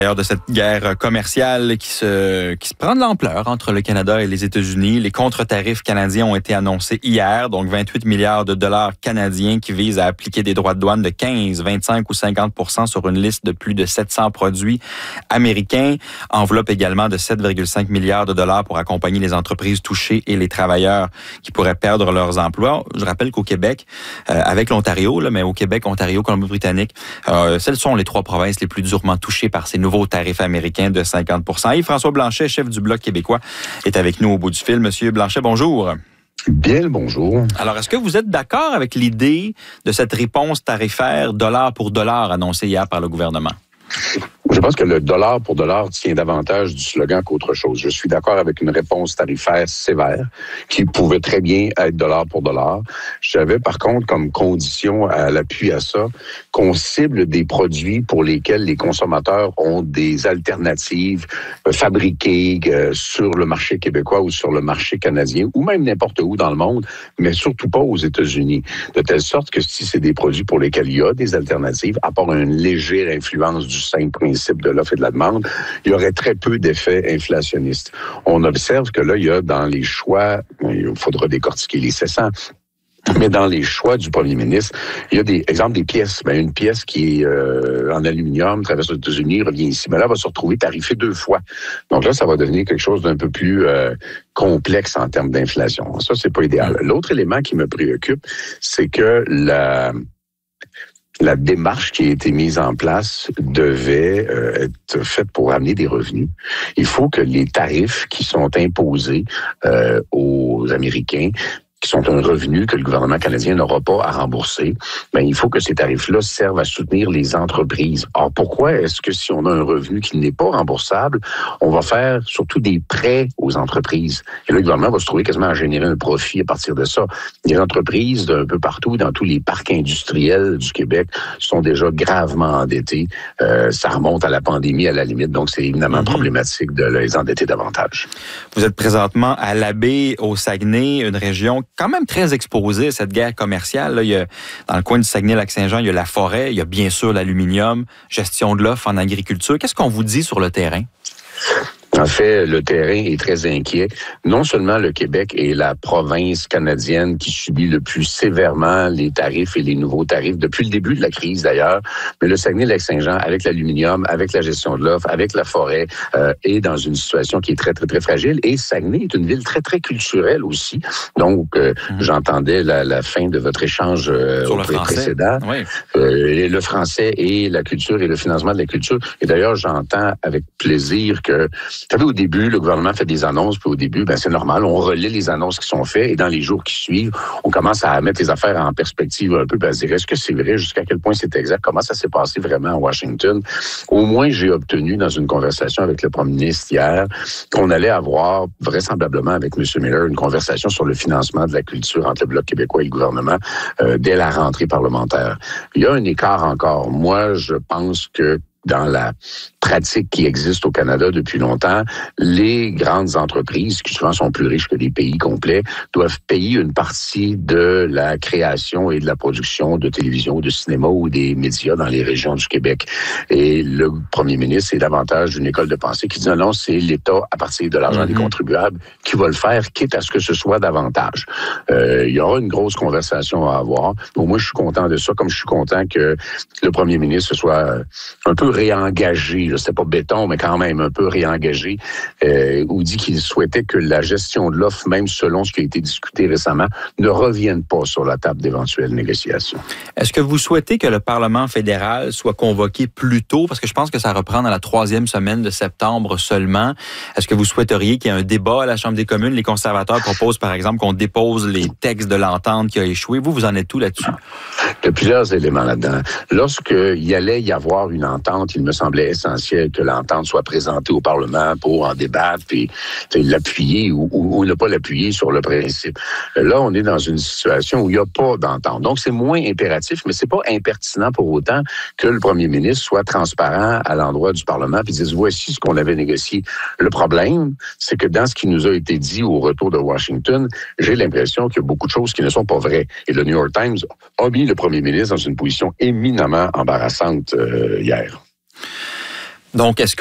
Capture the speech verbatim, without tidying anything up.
D'ailleurs, de cette guerre commerciale qui se, qui se prend de l'ampleur entre le Canada et les États-Unis. Les contre-tarifs canadiens ont été annoncés hier, donc vingt-huit milliards de dollars canadiens qui visent à appliquer des droits de douane de quinze, vingt-cinq ou cinquante pour cent sur une liste de plus de sept cents produits américains. Enveloppe également de sept virgule cinq milliards de dollars pour accompagner les entreprises touchées et les travailleurs qui pourraient perdre leurs emplois. Je rappelle qu'au Québec, euh, avec l'Ontario, là, mais au Québec, Ontario, Colombie-Britannique, euh, celles sont les trois provinces les plus durement touchées par ces nouveaux tarifs américains de cinquante pour cent. Yves-François Blanchet, chef du Bloc québécois, est avec nous au bout du fil. Monsieur Blanchet, bonjour. Bien le bonjour. Alors, est-ce que vous êtes d'accord avec l'idée de cette réponse tarifaire dollar pour dollar annoncée hier par le gouvernement? Je pense que le dollar pour dollar tient davantage du slogan qu'autre chose. Je suis d'accord avec une réponse tarifaire sévère qui pouvait très bien être dollar pour dollar. J'avais par contre comme condition à l'appui à ça qu'on cible des produits pour lesquels les consommateurs ont des alternatives fabriquées sur le marché québécois ou sur le marché canadien ou même n'importe où dans le monde, mais surtout pas aux États-Unis. De telle sorte que si c'est des produits pour lesquels il y a des alternatives, à part une légère influence du simple principe de l'offre et de la demande, il y aurait très peu d'effets inflationnistes. On observe que là, il y a dans les choix, il faudra décortiquer les sept cents, mais dans les choix du premier ministre, il y a des exemples des pièces. Ben, une pièce qui est euh, en aluminium, traverse aux États-Unis, revient ici, mais là, va se retrouver tarifée deux fois. Donc là, ça va devenir quelque chose d'un peu plus euh, complexe en termes d'inflation. Ça, c'est pas idéal. L'autre élément qui me préoccupe, c'est que la... La démarche qui a été mise en place devait euh, être faite pour amener des revenus. Il faut que les tarifs qui sont imposés euh, aux Américains, qui sont un revenu que le gouvernement canadien n'aura pas à rembourser, ben il faut que ces tarifs-là servent à soutenir les entreprises. Or, pourquoi est-ce que si on a un revenu qui n'est pas remboursable, on va faire surtout des prêts aux entreprises? Et là, le gouvernement va se trouver quasiment à générer un profit à partir de ça. Les entreprises d'un peu partout, dans tous les parcs industriels du Québec, sont déjà gravement endettées. Euh, ça remonte à la pandémie, à la limite, donc c'est évidemment mm-hmm. problématique de les endetter davantage. Vous êtes présentement à l'Abbé, au Saguenay, une région quand même très exposé à cette guerre commerciale. Là, il y a, dans le coin du Saguenay-Lac-Saint-Jean, il y a la forêt, il y a bien sûr l'aluminium, gestion de l'offre en agriculture. Qu'est-ce qu'on vous dit sur le terrain? En fait, le terrain est très inquiet. Non seulement le Québec est la province canadienne qui subit le plus sévèrement les tarifs et les nouveaux tarifs depuis le début de la crise d'ailleurs, mais le Saguenay-Lac-Saint-Jean, avec l'aluminium, avec la gestion de l'offre, avec la forêt, euh, est dans une situation qui est très, très, très fragile. Et Saguenay est une ville très, très culturelle aussi. Donc, euh, mmh. j'entendais la, la fin de votre échange euh, sur au le français. précédent. Oui. Euh, le français et la culture et le financement de la culture. Et d'ailleurs, j'entends avec plaisir que vous savez, au début, le gouvernement fait des annonces, puis au début, ben c'est normal, on relaie les annonces qui sont faites, et dans les jours qui suivent, on commence à mettre les affaires en perspective un peu, puis à se dire, est-ce que c'est vrai, jusqu'à quel point c'est exact, comment ça s'est passé vraiment à Washington? Au moins, j'ai obtenu dans une conversation avec le premier ministre hier qu'on allait avoir, vraisemblablement avec M. Miller, une conversation sur le financement de la culture entre le Bloc québécois et le gouvernement euh, dès la rentrée parlementaire. Il y a un écart encore. Moi, je pense que dans la pratique qui existe au Canada depuis longtemps, les grandes entreprises, qui souvent sont plus riches que des pays complets, doivent payer une partie de la création et de la production de télévision, de cinéma ou des médias dans les régions du Québec. Et le premier ministre est davantage d'une école de pensée qui dit non, non, c'est l'État, à partir de l'argent mm-hmm. des contribuables, qui va le faire, quitte à ce que ce soit davantage. Euh, il y aura une grosse conversation à avoir. Bon, moi, je suis content de ça, comme je suis content que le premier ministre soit un peu réengagé, je sais pas béton, mais quand même un peu réengagé, euh, ou dit qu'il souhaitait que la gestion de l'offre, même selon ce qui a été discuté récemment, ne revienne pas sur la table d'éventuelles négociations. Est-ce que vous souhaitez que le Parlement fédéral soit convoqué plus tôt? Parce que je pense que ça reprend dans la troisième semaine de septembre seulement. Est-ce que vous souhaiteriez qu'il y ait un débat à la Chambre des communes? Les conservateurs proposent, par exemple, qu'on dépose les textes de l'entente qui a échoué. Vous, vous en êtes où là-dessus? Il y a plusieurs éléments là-dedans. Lorsqu'il allait y avoir une entente, il me semblait essentiel que l'entente soit présentée au Parlement pour en débattre et l'appuyer ou, ou, ou ne pas l'appuyer sur le principe. Là, on est dans une situation où il n'y a pas d'entente. Donc, c'est moins impératif, mais c'est pas impertinent pour autant que le premier ministre soit transparent à l'endroit du Parlement et dise voici ce qu'on avait négocié. Le problème, c'est que dans ce qui nous a été dit au retour de Washington, j'ai l'impression qu'il y a beaucoup de choses qui ne sont pas vraies. Et le New York Times a mis le premier ministre dans une position éminemment embarrassante euh, hier. Donc, est-ce